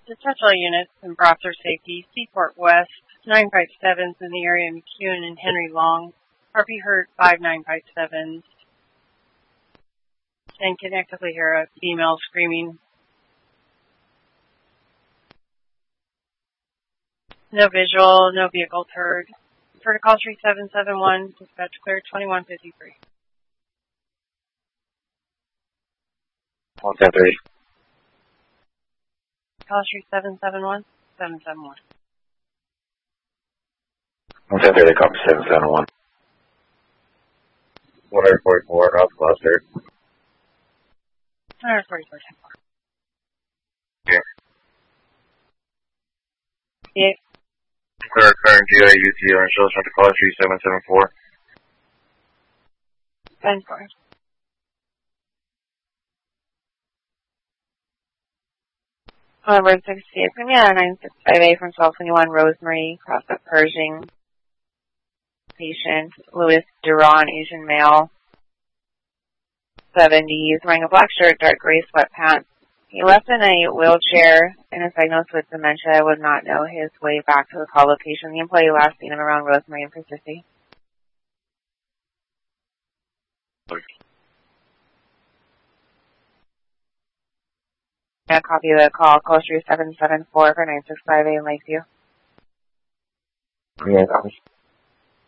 Dispatch all units in Browser Safety, Seaport West, 957s in the area of McEwen and Henry Long. Harvey Hurt 5957s. And can actively hear a female screaming. No visual, no vehicles heard. For call 3771, dispatch clear 2153. 110-3. Call 3771, 771. 110-3, copy 771. 144, North Cluster. 144, 10-4. Yeah. Yeah. Current GA UT on Shell Center call 3774. 10-4. Number 68, Premier 965A from 1221 Rosemary, cross up Pershing. Patient, Louis Duran, Asian male, 70s, wearing a black shirt, dark gray sweatpants. He left in a wheelchair and is diagnosed with dementia. I would not know his way back to the call location. The employee last seen him around Rosemary and Pacific. A copy of the call, call 3774 for 965A in Lakeview. Yeah, copy.